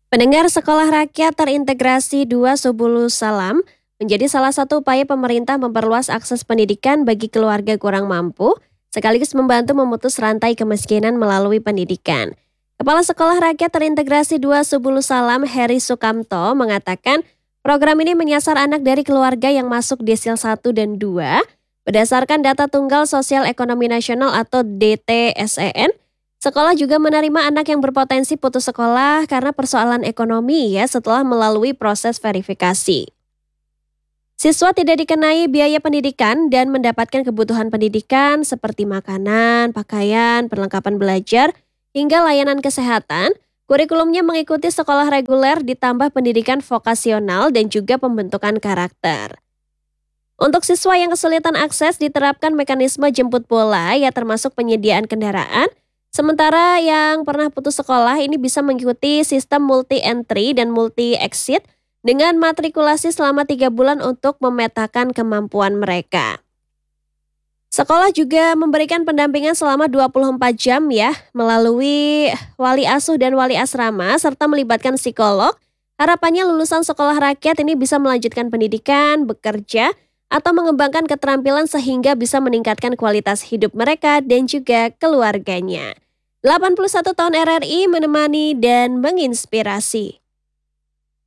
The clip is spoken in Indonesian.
Pendengar, sekolah rakyat terintegrasi 2 Subulu Salam menjadi salah satu upaya pemerintah memperluas akses pendidikan bagi keluarga kurang mampu, sekaligus membantu memutus rantai kemiskinan melalui pendidikan. Kepala Sekolah Rakyat Terintegrasi 2 Subulu Salam, Heri Sukamto, mengatakan program ini menyasar anak dari keluarga yang masuk desil 1 dan 2 berdasarkan data Tunggal Sosial Ekonomi Nasional atau DTSEN. Sekolah juga menerima anak yang berpotensi putus sekolah karena persoalan ekonomi ya setelah melalui proses verifikasi. Siswa tidak dikenai biaya pendidikan dan mendapatkan kebutuhan pendidikan seperti makanan, pakaian, perlengkapan belajar, hingga layanan kesehatan. Kurikulumnya mengikuti sekolah reguler ditambah pendidikan vokasional dan juga pembentukan karakter. Untuk siswa yang kesulitan akses diterapkan mekanisme jemput bola ya termasuk penyediaan kendaraan. Sementara yang pernah putus sekolah ini bisa mengikuti sistem multi-entry dan multi-exit dengan matrikulasi selama 3 bulan untuk memetakan kemampuan mereka. Sekolah juga memberikan pendampingan selama 24 jam ya, melalui wali asuh dan wali asrama serta melibatkan psikolog. Harapannya lulusan sekolah rakyat ini bisa melanjutkan pendidikan, bekerja, atau mengembangkan keterampilan sehingga bisa meningkatkan kualitas hidup mereka dan juga keluarganya. 81 tahun RRI menemani dan menginspirasi.